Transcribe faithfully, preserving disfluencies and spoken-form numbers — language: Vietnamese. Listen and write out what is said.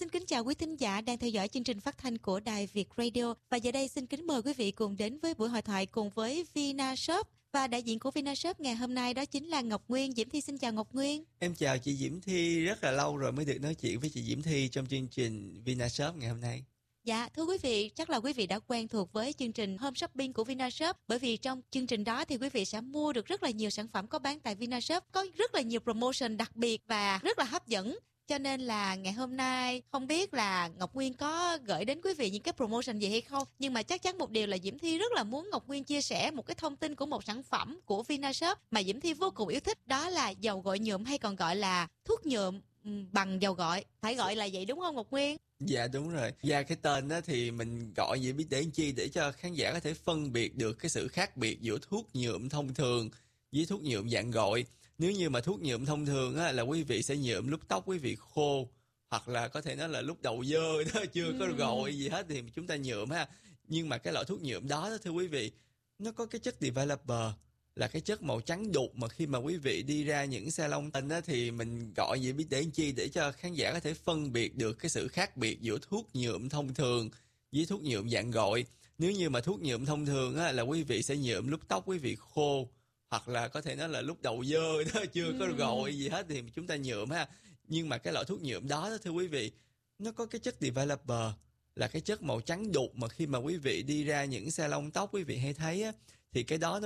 xin kính chào quý thính giả đang theo dõi chương trình phát thanh của Đài Việt Radio. Và giờ đây xin kính mời quý vị cùng đến với buổi hội thoại cùng với Vinashop. Và đại diện của Vinashop ngày hôm nay đó chính là Ngọc Nguyên. Diễm Thi xin chào Ngọc Nguyên. Em chào chị Diễm Thi, rất là lâu rồi mới được nói chuyện với chị Diễm Thi trong chương trình Vinashop ngày hôm nay. Dạ, thưa quý vị, chắc là quý vị đã quen thuộc với chương trình Home Shopping của Vinashop. Bởi vì trong chương trình đó thì quý vị sẽ mua được rất là nhiều sản phẩm có bán tại Vinashop. Có rất là nhiều promotion đặc biệt và rất là hấp dẫn. Cho nên là ngày hôm nay không biết là Ngọc Nguyên có gửi đến quý vị những cái promotion gì hay không. Nhưng mà chắc chắn một điều là Diễm Thi rất là muốn Ngọc Nguyên chia sẻ một cái thông tin của một sản phẩm của Vinashop mà Diễm Thi vô cùng yêu thích. Đó là dầu gội nhuộm hay còn gọi là thuốc nhuộm bằng dầu gội. Phải gọi là vậy đúng không Ngọc Nguyên? Dạ đúng rồi. Và cái tên đó thì mình gọi vậy biết để làm chi, để cho khán giả có thể phân biệt được cái sự khác biệt giữa thuốc nhuộm thông thường với thuốc nhuộm dạng gội. Nếu như mà thuốc nhuộm thông thường á, là quý vị sẽ nhuộm lúc tóc quý vị khô, hoặc là có thể nói là lúc đầu dơ đó, chưa có gội gì hết thì chúng ta nhuộm ha. Nhưng mà cái loại thuốc nhuộm đó, đó thưa quý vị, nó có cái chất developer, là cái chất màu trắng đục mà khi mà quý vị đi ra những salon tên á, thì mình gọi vậy biết để làm chi, để cho khán giả có thể phân biệt được cái sự khác biệt giữa thuốc nhuộm thông thường với thuốc nhuộm dạng gội. Nếu như mà thuốc nhuộm thông thường á, là quý vị sẽ nhuộm lúc tóc quý vị khô, hoặc là có thể nói là lúc đầu dơ đó, chưa có gội gì hết thì chúng ta nhuộm ha. Nhưng mà cái loại thuốc nhuộm đó, đó thưa quý vị, nó có cái chất developer, là cái chất màu trắng đục mà khi mà quý vị đi ra những salon tóc quý vị hay thấy á, thì cái đó nó